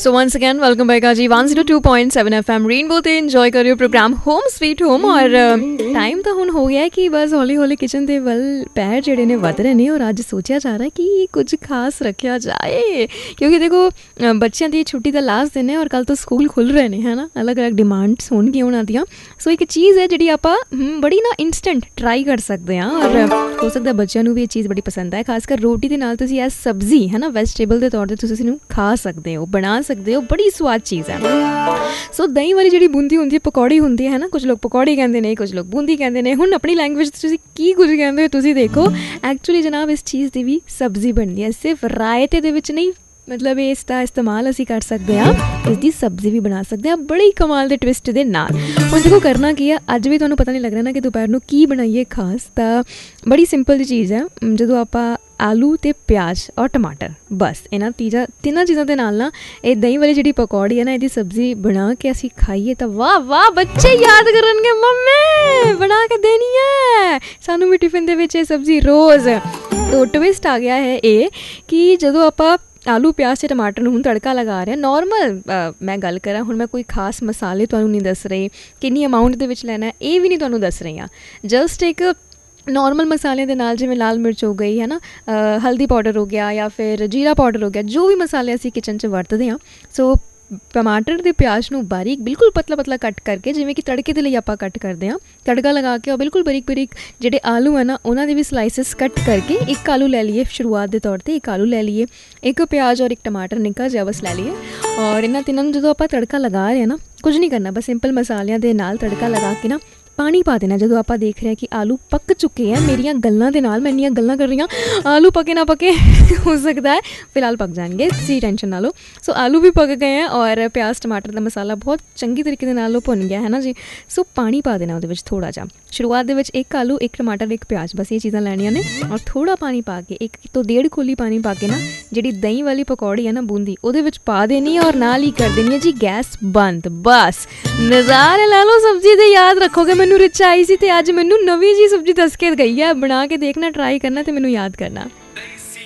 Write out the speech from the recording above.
so once again welcome back जी 102.7 FM rainbow ਤੇ enjoy ਕਰ ਰਹੇ ਹੋ ਪ੍ਰੋਗਰਾਮ ਹੋਮ ਸਵੀਟ ਹੋਮ ਔਰ ਟਾਈਮ ਤਾਂ ਹੁਣ ਹੋ ਗਿਆ ਕਿ ਬਸ ਹੌਲੀ ਹੌਲੀ ਕਿਚਨ ਦੇ ਵੱਲ ਪੈਰ ਜਿਹੜੇ ਨੇ ਵੱਧ ਰਹੇ ਨੇ ਔਰ ਅੱਜ ਸੋਚਿਆ ਜਾ ਰਿਹਾ ਕਿ ਕੁਝ ਖਾਸ ਰੱਖਿਆ ਜਾਏ ਕਿਉਂਕਿ ਦੇਖੋ ਬੱਚਿਆਂ ਦੀ ਛੁੱਟੀ ਦਾ ਲਾਸਟ ਦਿਨ ਹੈ ਔਰ ਕੱਲ ਤੋਂ ਸਕੂਲ ਖੁੱਲ੍ਹ ਰਹੇ ਨੇ ਹੈ ਨਾ ਅਲੱਗ-ਅਲੱਗ ਡਿਮਾਂਡਸ ਹੋਣਗੀਆਂ ਉਹਨਾਂ ਦੀਆਂ ਸੋ ਇੱਕ ਚੀਜ਼ ਹੈ ਜਿਹੜੀ ਆਪਾਂ ਬੜੀ ਨਾ ਇੰਸਟੈਂਟ ਟਰਾਈ ਕਰ ਸਕਦੇ ਹਾਂ ਔਰ ਹੋ ਸਕਦਾ ਬੱਚਿਆਂ ਨੂੰ ਵੀ ਇਹ ਚੀਜ਼ ਬੜੀ ਪਸੰਦ ਹੈ ਖਾਸ ਕਰ ਰੋਟੀ ਦੇ ਨਾਲ ਤੁਸੀਂ ਐਸ ਸਬਜ਼ੀ ਹੈ ਨਾ ਵੈਜੀਟੇਬਲ ਦੇ ਤੌਰ 'ਤੇ ਤੁਸੀਂ ਇਸਨੂੰ ਖਾ ਸਕਦੇ ਹੋ ਬਣਾ ਸਕਦੇ ਹੋ ਬੜੀ ਸਵਾਦ ਚੀਜ਼ ਹੈ ਸੋ ਦਹੀਂ ਵਾਲੀ ਜਿਹੜੀ ਬੂੰਦੀ ਹੁੰਦੀ ਹੈ ਪਕੌੜੀ ਹੁੰਦੀ ਹੈ ਨਾ ਕੁਝ ਲੋਕ ਪਕੌੜੀ ਕਹਿੰਦੇ ਨੇ ਕੁਝ ਲੋਕ ਬੂੰਦੀ ਕਹਿੰਦੇ ਨੇ ਹੁਣ ਆਪਣੀ ਲੈਂਗੁਏਜ ਤੁਸੀਂ ਕੀ ਕੁਝ ਕਹਿੰਦੇ ਹੋ ਤੁਸੀਂ ਦੇਖੋ ਐਕਚੁਅਲੀ ਜਨਾਬ ਇਸ ਚੀਜ਼ ਦੀ ਵੀ ਸਬਜ਼ੀ ਬਣਦੀ ਹੈ ਸਿਰਫ ਰਾਇਤੇ ਦੇ ਵਿੱਚ ਨਹੀਂ ਮਤਲਬ ਇਸ ਦਾ ਇਸਤੇਮਾਲ ਅਸੀਂ ਕਰ ਸਕਦੇ ਹਾਂ ਇਸ ਦੀ ਸਬਜ਼ੀ ਵੀ ਬਣਾ ਸਕਦੇ ਹਾਂ ਬੜੀ ਕਮਾਲ ਦੇ ਟਵਿਸਟ ਦੇ ਨਾਲ ਹੁਣ ਦੇਖੋ ਕਰਨਾ ਕੀ ਆ ਅੱਜ ਵੀ ਤੁਹਾਨੂੰ ਪਤਾ ਨਹੀਂ ਲੱਗ ਰਿਹਾ ਨਾ ਕਿ ਦੁਪਹਿਰ ਨੂੰ ਕੀ ਬਣਾਈਏ ਖਾਸ ਤਾਂ ਬੜੀ ਸਿੰਪਲ ਜਿਹੀ ਚੀਜ਼ ਹੈ ਜਦੋਂ ਆਪਾਂ ਆਲੂ ਅਤੇ ਪਿਆਜ਼ ਔਰ ਟਮਾਟਰ ਬਸ ਇਹਨਾਂ ਤਿੰਨਾਂ ਚੀਜ਼ਾਂ ਦੇ ਨਾਲ ਨਾ ਇਹ ਦਹੀਂ ਵਾਲੀ ਜਿਹੜੀ ਪਕੌੜੀ ਹੈ ਨਾ ਇਹਦੀ ਸਬਜ਼ੀ ਬਣਾ ਕੇ ਅਸੀਂ ਖਾਈਏ ਤਾਂ ਵਾਹ ਵਾਹ ਬੱਚੇ ਯਾਦ ਕਰਨਗੇ ਮੰਮੀ ਬਣਾ ਕੇ ਦੇਣੀ ਹੈ ਸਾਨੂੰ ਵੀ ਟਿਫਿਨ ਦੇ ਵਿੱਚ ਇਹ ਸਬਜ਼ੀ ਰੋਜ਼ ਤੋ ਟਵਿਸਟ ਆ ਗਿਆ ਹੈ ਇਹ ਕਿ ਜਦੋਂ ਆਪਾਂ ਆਲੂ ਪਿਆਜ਼ ਅਤੇ ਟਮਾਟਰ ਨੂੰ ਹੁਣ ਤੜਕਾ ਲਗਾ ਰਹੇ ਨੋਰਮਲ ਮੈਂ ਗੱਲ ਕਰਾਂ ਹੁਣ ਮੈਂ ਕੋਈ ਖਾਸ ਮਸਾਲੇ ਤੁਹਾਨੂੰ ਨਹੀਂ ਦੱਸ ਰਹੀ ਕਿੰਨੀ ਅਮਾਊਂਟ ਦੇ ਵਿੱਚ ਲੈਣਾ ਇਹ ਵੀ ਨਹੀਂ ਤੁਹਾਨੂੰ ਦੱਸ ਰਹੀ ਹਾਂ ਜਸਟ ਇੱਕ ਨੋਰਮਲ ਮਸਾਲਿਆਂ ਦੇ ਨਾਲ ਜਿਵੇਂ ਲਾਲ ਮਿਰਚ ਹੋ ਗਈ ਹੈ ਨਾ ਹਲਦੀ ਪਾਊਡਰ ਹੋ ਗਿਆ ਜਾਂ ਫਿਰ ਜੀਰਾ ਪਾਊਡਰ ਹੋ ਗਿਆ ਜੋ ਵੀ ਮਸਾਲੇ ਅਸੀਂ ਕਿਚਨ 'ਚ ਵਰਤਦੇ ਹਾਂ ਸੋ ਟਮਾਟਰ ਅਤੇ ਪਿਆਜ਼ ਨੂੰ ਬਾਰੀਕ ਬਿਲਕੁਲ ਪਤਲਾ ਕੱਟ ਕਰਕੇ ਜਿਵੇਂ ਕਿ ਤੜਕੇ ਦੇ ਲਈ ਆਪਾਂ ਕੱਟ ਕਰਦੇ ਹਾਂ ਤੜਕਾ ਲਗਾ ਕੇ ਉਹ ਬਿਲਕੁਲ ਬਰੀਕ ਜਿਹੜੇ ਆਲੂ ਹੈ ਨਾ ਉਹਨਾਂ ਦੇ ਵੀ ਸਲਾਈਸਿਸ ਕੱਟ ਕਰਕੇ ਇੱਕ ਆਲੂ ਲੈ ਲਈਏ ਸ਼ੁਰੂਆਤ ਦੇ ਤੌਰ 'ਤੇ ਇੱਕ ਆਲੂ ਲੈ ਲਈਏ ਇੱਕ ਪਿਆਜ਼ ਔਰ ਇੱਕ ਟਮਾਟਰ ਨਿੱਕਾ ਜਿਹਾ ਬਸ ਲੈ ਲਈਏ ਔਰ ਇਹਨਾਂ ਤਿੰਨਾਂ ਨੂੰ ਜਦੋਂ ਆਪਾਂ ਤੜਕਾ ਲਗਾ ਰਹੇ ਹਾਂ ਨਾ ਕੁਝ ਨਹੀਂ ਕਰਨਾ ਬਸ ਸਿੰਪਲ ਮਸਾਲਿਆਂ ਦੇ ਨਾਲ ਤੜਕਾ ਲਗਾ ਕੇ ਨਾ ਪਾਣੀ ਪਾ ਦੇਣਾ ਜਦੋਂ ਆਪਾਂ ਦੇਖ ਰਹੇ ਹਾਂ ਕਿ ਆਲੂ ਪੱਕ ਚੁੱਕੇ ਹੈ ਮੇਰੀਆਂ ਗੱਲਾਂ ਦੇ ਨਾਲ ਮੈਂ ਇੰਨੀਆਂ ਗੱਲਾਂ ਕਰ ਰਹੀ ਹਾਂ ਆਲੂ ਪੱਕੇ ਨਾ ਪੱਕੇ ਹੋ ਸਕਦਾ ਹੈ ਫਿਲਹਾਲ ਪੱਕ ਜਾਣਗੇ ਤੁਸੀਂ ਟੈਨਸ਼ਨ ਨਾ ਲਓ ਸੋ ਆਲੂ ਵੀ ਪੱਕ ਗਏ ਹੈ ਔਰ ਪਿਆਜ਼ ਟਮਾਟਰ ਦਾ ਮਸਾਲਾ ਬਹੁਤ ਚੰਗੀ ਤਰੀਕੇ ਦੇ ਨਾਲ ਉਹ ਭੁੰਨ ਗਿਆ ਹੈ ਨਾ ਜੀ ਸੋ ਪਾਣੀ ਪਾ ਦੇਣਾ ਉਹਦੇ ਵਿੱਚ ਥੋੜ੍ਹਾ ਜਿਹਾ ਸ਼ੁਰੂਆਤ ਦੇ ਵਿੱਚ ਇੱਕ ਆਲੂ ਇੱਕ ਟਮਾਟਰ ਇੱਕ ਪਿਆਜ਼ ਬਸ ਇਹ ਚੀਜ਼ਾਂ ਲੈਣੀਆਂ ਨੇ ਔਰ ਥੋੜ੍ਹਾ ਪਾਣੀ ਪਾ ਕੇ 1 ਤੋਂ 1.5 ਕੋਲੀ ਪਾਣੀ ਪਾ ਕੇ ਨਾ ਜਿਹੜੀ ਦਹੀਂ ਵਾਲੀ ਪਕੌੜੀ ਹੈ ਨਾ ਬੂੰਦੀ ਉਹਦੇ ਵਿੱਚ ਪਾ ਦੇਣੀ ਔਰ ਨਾਲ ਹੀ ਕਰ ਦੇਣੀ ਹੈ ਜੀ ਗੈਸ ਬੰਦ ਬਸ ਨਜ਼ਾਰੇ ਲੈ ਲਓ ਸਬਜ਼ੀ ਦੇ ਯਾਦ ਰੱਖੋਗੇ ਮੈਨੂੰ ਰਿਚ ਆਈ ਸੀ ਤੇ ਅੱਜ ਮੈਨੂੰ ਨਵੀਂ ਜੀ ਸਬਜ਼ੀ ਦੱਸ ਕੇ ਗਈ ਹੈ ਬਣਾ ਕੇ ਦੇਖਣਾ ਟਰਾਈ ਕਰਨਾ ਤੇ ਮੈਨੂੰ ਯਾਦ ਕਰਨਾ